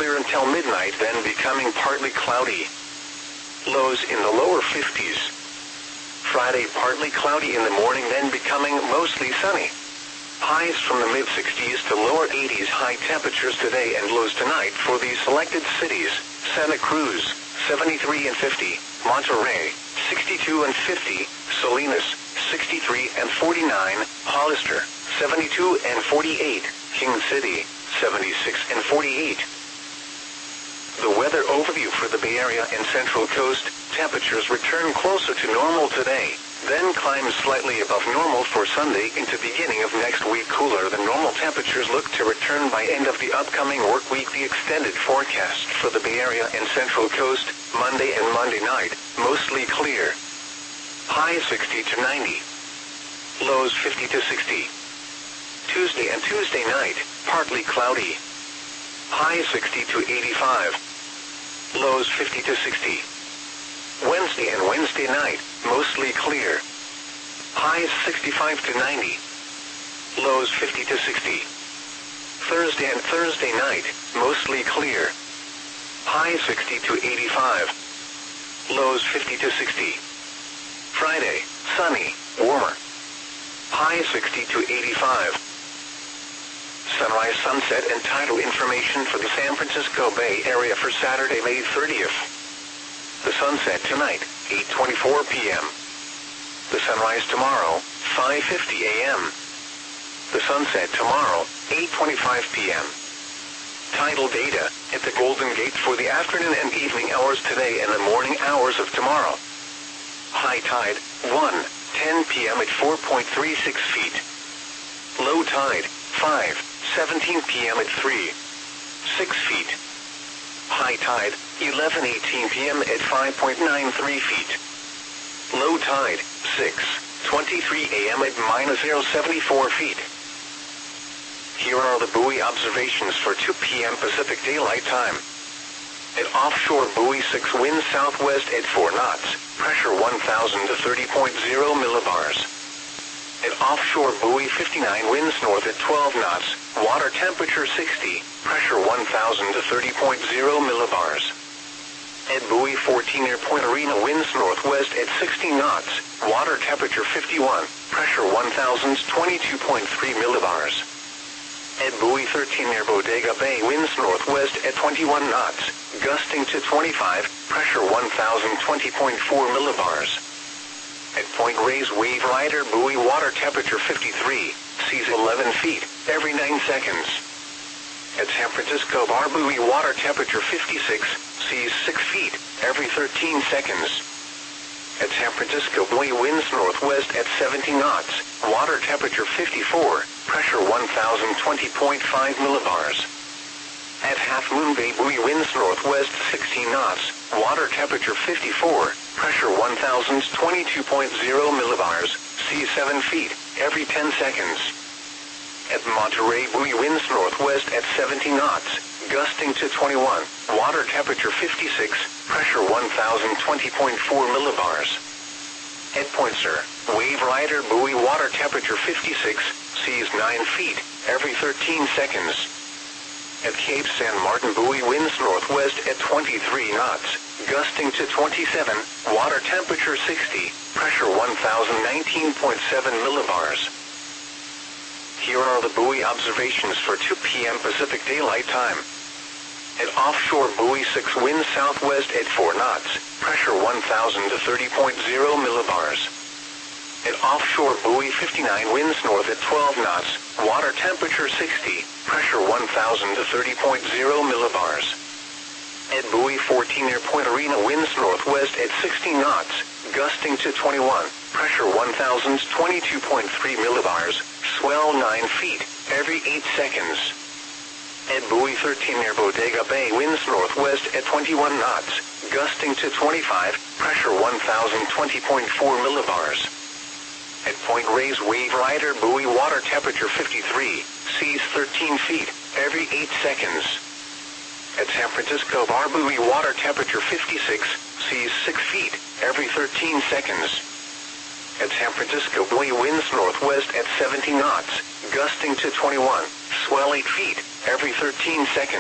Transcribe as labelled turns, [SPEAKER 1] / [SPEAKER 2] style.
[SPEAKER 1] clear until midnight, then becoming partly cloudy. Lows in the lower 50s. Friday, partly cloudy in the morning, then becoming mostly sunny. Highs from the mid-60s to lower 80s. High temperatures today and lows tonight for these selected cities: Santa Cruz, 73 and 50, Monterrey, 62 and 50, Salinas, 63 and 49, Hollister, 72 and 48, King City, 76 and 48. The weather overview for the Bay Area and Central Coast: temperatures return closer to normal today, then climb slightly above normal for Sunday into beginning of next week. Cooler than normal temperatures look to return by end of the upcoming work week. The extended forecast for the Bay Area and Central Coast: Monday and Monday night, mostly clear. High 60 to 90. Lows 50 to 60. Tuesday and Tuesday night, partly cloudy. High 60 to 85. Lows 50 to 60. Wednesday and Wednesday night, mostly clear. Highs 65 to 90. Lows 50 to 60. Thursday and Thursday night, mostly clear. High 60 to 85. Lows 50 to 60. Friday, sunny, warmer. High 60 to 85. Sunrise, sunset, and tidal information for the San Francisco Bay Area for Saturday, May 30th. The sunset tonight, 8:24 p.m. The sunrise tomorrow, 5:50 a.m. The sunset tomorrow, 8:25 p.m. Tidal data at the Golden Gate for the afternoon and evening hours today and the morning hours of tomorrow. High tide, 1:10 p.m. at 4.36 feet. Low tide, 5:17 p.m. at 3.6 feet. High tide, 11:18 p.m. at 5.93 feet. Low tide, 6:23 a.m. at -0.74 feet. Here are the buoy observations for 2 p.m. Pacific Daylight Time. At offshore buoy 6, wind southwest at 4 knots, pressure 1,000 to 30.0 millibars. At offshore buoy 59, winds north at 12 knots, water temperature 60, pressure 1,000 to 30.0 millibars. At buoy 14 near Point Arena, winds northwest at 60 knots, water temperature 51, pressure 1,000 to 22.3 millibars. At buoy 13 near Bodega Bay, winds northwest at 21 knots, gusting to 25, pressure 1,020.4 millibars. At Point Reyes, wave rider buoy, water temperature 53, seas 11 feet, every 9 seconds. At San Francisco Bar buoy, water temperature 56, seas 6 feet, every 13 seconds. At San Francisco buoy, winds northwest at 70 knots, water temperature 54, pressure 1,020.5 millibars. At Half Moon Bay buoy, winds northwest 16 knots, water temperature 54, pressure 1,022.0 millibars, seas 7 feet, every 10 seconds. At Monterrey buoy, winds northwest at 70 knots, gusting to 21, water temperature 56, pressure 1,020.4 millibars. At Point Sur, wave rider buoy, water temperature 56, seas 9 feet, every 13 seconds. At Cape San Martin buoy, winds northwest at 23 knots, gusting to 27, water temperature 60, pressure 1,019.7 millibars. Here are the buoy observations for 2 p.m. Pacific Daylight Time. At offshore buoy 6, wind southwest at 4 knots, pressure 1,000 to 30.0 millibars. At offshore buoy 59, winds north at 12 knots, water temperature 60, pressure 1,000 to 30.0 millibars. At buoy 14 near Point Arena, winds northwest at 60 knots, gusting to 21, pressure 1,022.3 millibars, swell 9 feet, every 8 seconds. At buoy 13 near Bodega Bay, winds northwest at 21 knots, gusting to 25, pressure 1,020.4 millibars. At Point Reyes, wave rider buoy, water temperature 53, seas 13 feet, every 8 seconds. At San Francisco Bar buoy, water temperature 56, seas 6 feet, every 13 seconds. At San Francisco buoy, winds northwest at 70 knots, gusting to 21, swell 8 feet, every 13 seconds.